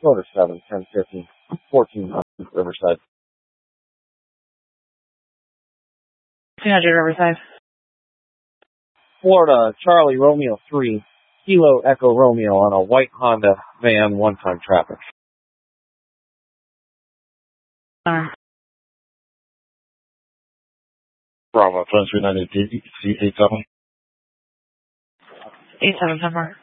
Go to 7, 10, 15, 1400 Riverside. 200 Riverside. Florida, Charlie Romeo 3, Kilo Echo Romeo on a white Honda van, one-time traffic. Bravo, 2398, C87. 87 September.